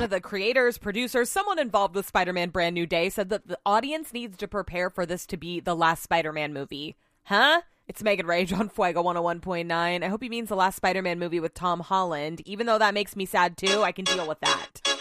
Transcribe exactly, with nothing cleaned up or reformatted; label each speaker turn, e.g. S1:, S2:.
S1: one of the creators, producers, someone involved with Spider-Man Brand New Day said that the audience needs to prepare for this to be the last Spider-Man movie. Huh? It's Megan Rage on Fuego one oh one point nine. I hope he means the last Spider-Man movie with Tom Holland. Even though that makes me sad too, I can deal with that.